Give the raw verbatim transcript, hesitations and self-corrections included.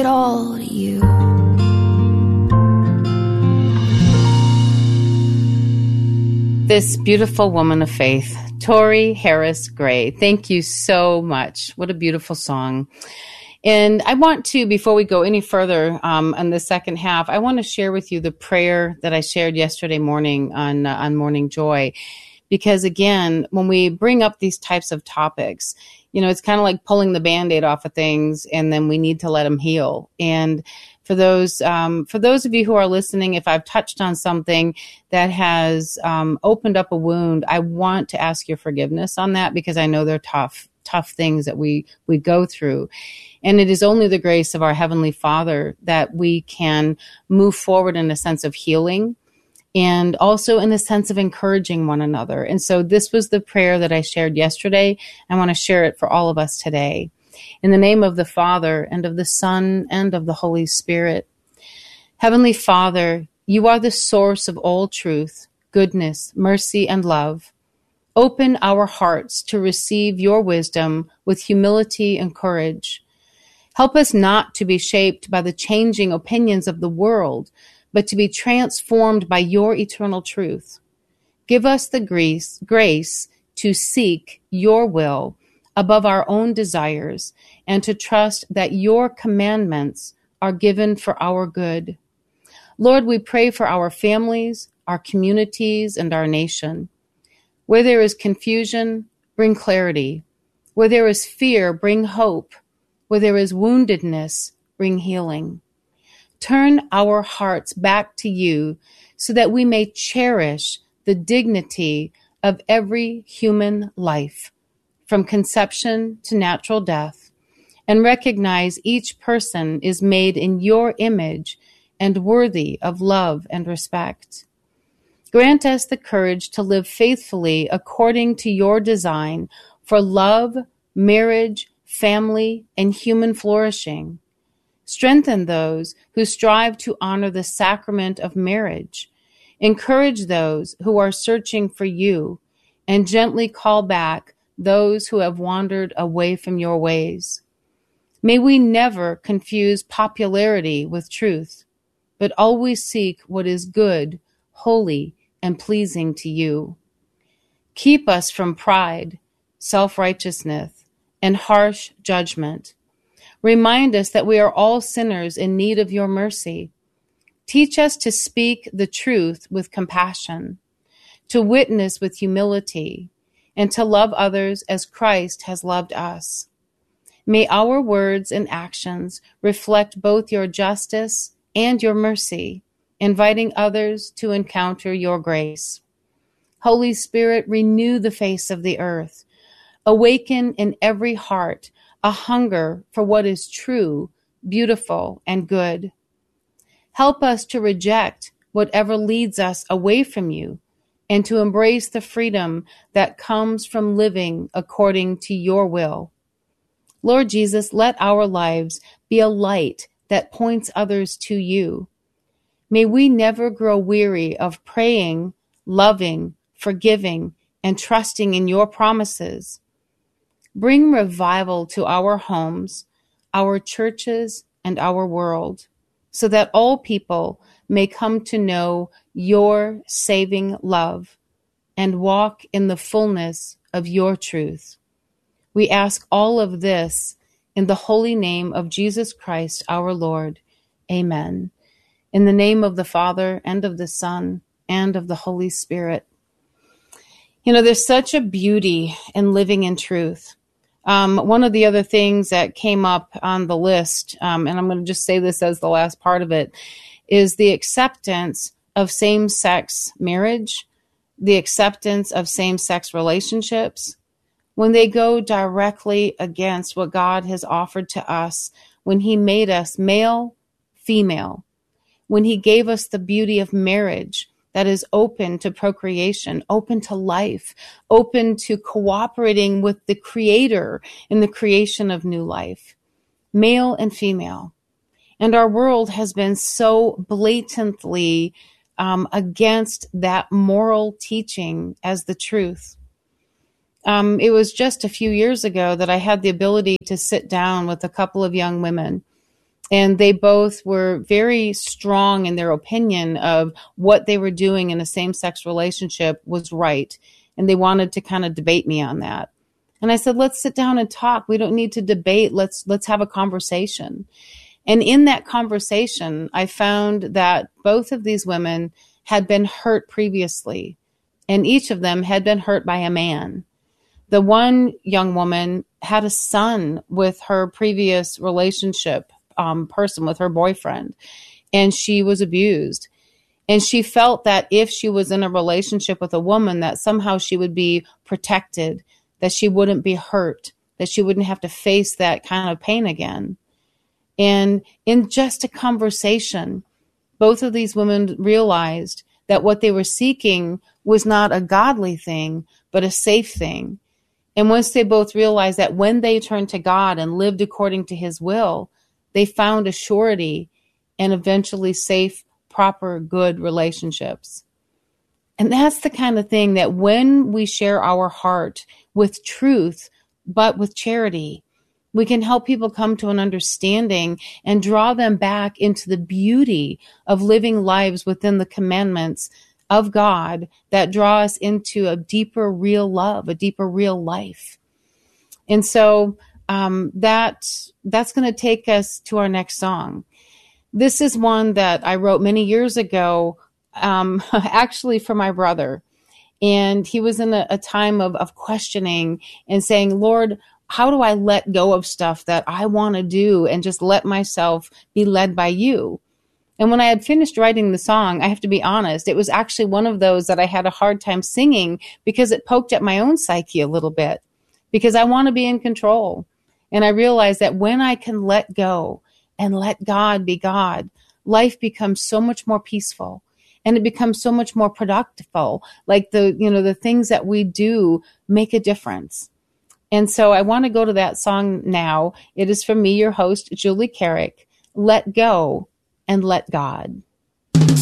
it all to you. This beautiful woman of faith, Tori Harris Gray. Thank you so much. What a beautiful song. And I want to, before we go any further um, on the second half, I want to share with you the prayer that I shared yesterday morning on uh, on Morning Joy. Because again, when we bring up these types of topics, you know, it's kind of like pulling the Band-Aid off of things, and then we need to let them heal. And for those um, for those of you who are listening, if I've touched on something that has um, opened up a wound, I want to ask your forgiveness on that, because I know they're tough, tough things that we we go through. And it is only the grace of our Heavenly Father that we can move forward in a sense of healing, and also in the sense of encouraging one another. And so this was the prayer that I shared yesterday. I want to share it for all of us today. In the name of the Father, and of the Son, and of the Holy Spirit. Heavenly Father, you are the source of all truth, goodness, mercy, and love. Open our hearts to receive your wisdom with humility and courage. Help us not to be shaped by the changing opinions of the world, but to be transformed by your eternal truth. Give us the grace, grace to seek your will above our own desires, and to trust that your commandments are given for our good. Lord, we pray for our families, our communities, and our nation. Where there is confusion, bring clarity. Where there is fear, bring hope. Where there is woundedness, bring healing. Turn our hearts back to you so that we may cherish the dignity of every human life, from conception to natural death, and recognize each person is made in your image and worthy of love and respect. Grant us the courage to live faithfully according to your design for love, marriage, family, and human flourishing. Strengthen those who strive to honor the sacrament of marriage. Encourage those who are searching for you, and gently call back those who have wandered away from your ways. May we never confuse popularity with truth, but always seek what is good, holy, and pleasing to you. Keep us from pride, self-righteousness, and harsh judgment. Remind us that we are all sinners in need of your mercy. Teach us to speak the truth with compassion, to witness with humility, and to love others as Christ has loved us. May our words and actions reflect both your justice and your mercy, inviting others to encounter your grace. Holy Spirit, renew the face of the earth. Awaken in every heart a hunger for what is true, beautiful, and good. Help us to reject whatever leads us away from you, and to embrace the freedom that comes from living according to your will. Lord Jesus, let our lives be a light that points others to you. May we never grow weary of praying, loving, forgiving, and trusting in your promises. Bring revival to our homes, our churches, and our world, so that all people may come to know your saving love and walk in the fullness of your truth. We ask all of this in the holy name of Jesus Christ, our Lord. Amen. In the name of the Father, and of the Son, and of the Holy Spirit. You know, there's such a beauty in living in truth. Um, one of the other things that came up on the list, um, and I'm going to just say this as the last part of it, is the acceptance of same-sex marriage, the acceptance of same-sex relationships, when they go directly against what God has offered to us when he made us male, female, when he gave us the beauty of marriage that is open to procreation, open to life, open to cooperating with the Creator in the creation of new life, male and female. And our world has been so blatantly um, against that moral teaching as the truth. Um, it was just a few years ago that I had the ability to sit down with a couple of young women And they both were very strong in their opinion of what they were doing in a same-sex relationship was right. And they wanted to kind of debate me on that. And I said, let's sit down and talk. We don't need to debate. Let's let's have a conversation. And in that conversation, I found that both of these women had been hurt previously, and each of them had been hurt by a man. The one young woman had a son with her previous relationship um, person, with her boyfriend, and she was abused. And she felt that if she was in a relationship with a woman, that somehow she would be protected, that she wouldn't be hurt, that she wouldn't have to face that kind of pain again. And in just a conversation, both of these women realized that what they were seeking was not a godly thing, but a safe thing. And once they both realized that when they turned to God and lived according to his will, they found a surety and eventually safe, proper, good relationships. And that's the kind of thing that when we share our heart with truth, but with charity, we can help people come to an understanding and draw them back into the beauty of living lives within the commandments of God that draw us into a deeper, real love, a deeper, real life. And so um, that that's going to take us to our next song. This is one that I wrote many years ago, um, actually for my brother. And he was in a, a time of, of questioning and saying, Lord, how do I let go of stuff that I want to do and just let myself be led by you? And when I had finished writing the song, I have to be honest, it was actually one of those that I had a hard time singing because it poked at my own psyche a little bit, because I want to be in control. And I realized that when I can let go and let God be God, life becomes so much more peaceful and it becomes so much more productive. Like the, you know, the things that we do make a difference. And so I want to go to that song now. It is from me, your host, Julie Carrick, Let Go and Let God.